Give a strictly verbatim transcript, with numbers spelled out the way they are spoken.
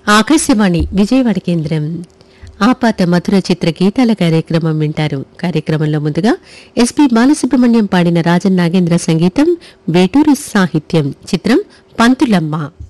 ఆకాశవాణి విజయవాడ కేంద్రం ఆపాత మధుర చిత్ర గీతాల కార్యక్రమం వింటారు. కార్యక్రమంలో ముందుగా ఎస్పి బాలసుబ్రహ్మణ్యం పాడిన రాజన్ నాగేంద్ర సంగీతం, వేటూరి సాహిత్యం. చిత్రం పంతులమ్మ.